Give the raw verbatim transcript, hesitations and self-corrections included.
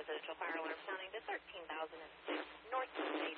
residential fire alarm sounding to thirteen thousand six North State